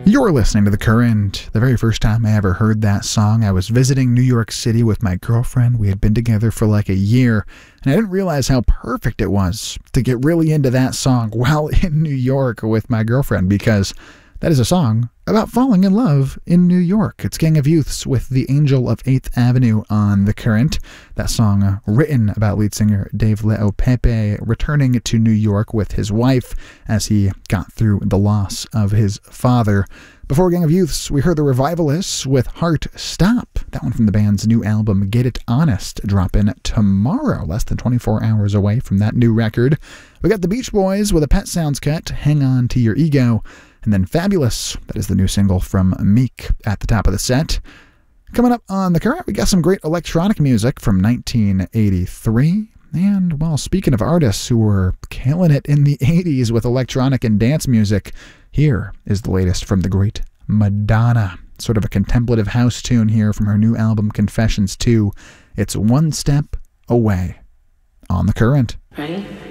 You're listening to The Current. The very first time I ever heard that song, I was visiting New York City with my girlfriend. We had been together for like a year, and I didn't realize how perfect it was to get really into that song while in New York with my girlfriend, because that is a song about falling in love in New York. It's Gang of Youths with The Angel of 8th Avenue on The Current. That song written about lead singer Dave Leo Pepe returning to New York with his wife as he got through the loss of his father. Before Gang of Youths, we heard the Revivalists with Heart Stop. That one from the band's new album, Get It Honest, dropping tomorrow, less than 24 hours away from that new record. We got the Beach Boys with a Pet Sounds cut, Hang On to Your Ego. And then Fabulous, that is the new single from Meek at the top of the set. Coming up on The Current, we got some great electronic music from 1983. And, well, speaking of artists who were killing it in the 80s with electronic and dance music, here is the latest from the great Madonna. Sort of a contemplative house tune here from her new album, Confessions 2. It's One Step Away on The Current. Ready?